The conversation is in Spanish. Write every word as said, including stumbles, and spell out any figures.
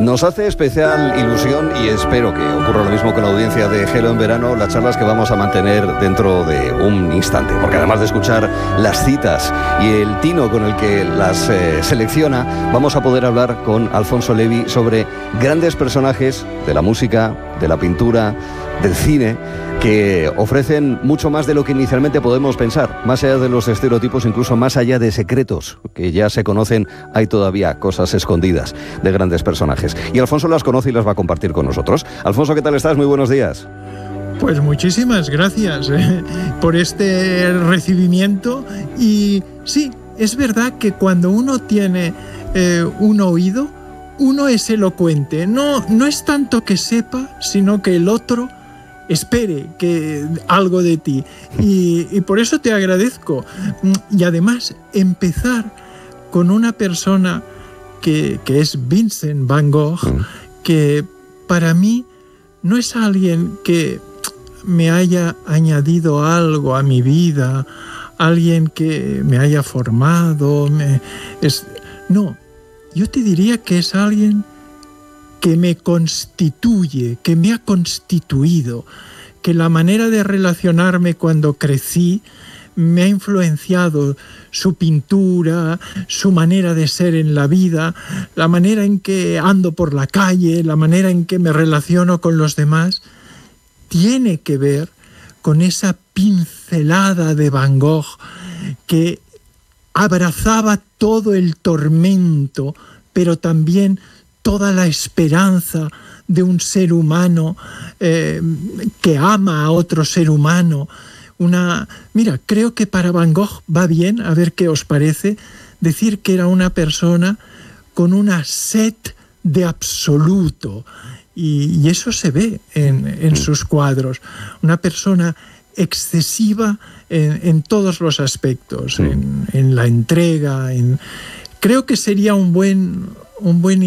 Nos hace especial ilusión, y espero que ocurra lo mismo con la audiencia de Gelo en Verano, las charlas que vamos a mantener dentro de un instante, porque además de escuchar las citas y el tino con el que las eh, selecciona, vamos a poder hablar con Alfonso Levi sobre grandes personajes de la música, de la pintura, del cine, que ofrecen mucho más de lo que inicialmente podemos pensar, más allá de los estereotipos, incluso más allá de secretos que ya se conocen, hay todavía cosas escondidas de grandes personajes. Y Alfonso las conoce y las va a compartir con nosotros. Alfonso, ¿qué tal estás? Muy buenos días. Pues muchísimas gracias eh, por este recibimiento. Y sí, es verdad que cuando uno tiene eh, un oído, uno es elocuente. No, no es tanto que sepa, sino que el otro espere que algo de ti. Y, y por eso te agradezco. Y además, empezar con una persona que, que es Vincent Van Gogh, que para mí no es alguien que me haya añadido algo a mi vida, alguien que me haya formado. Me, es, no, yo te diría que es alguien que me constituye, que me ha constituido, que la manera de relacionarme cuando crecí me ha influenciado, su pintura, su manera de ser en la vida, la manera en que ando por la calle, la manera en que me relaciono con los demás, tiene que ver con esa pincelada de Van Gogh que abrazaba todo el tormento, pero también toda la esperanza de un ser humano eh, que ama a otro ser humano. Una, mira, creo que para Van Gogh va bien, a ver qué os parece, decir que era una persona con una sed de absoluto. Y, y eso se ve en, en sus cuadros. Una persona excesiva en, en todos los aspectos, en, en la entrega. En, creo que sería un buen, un buen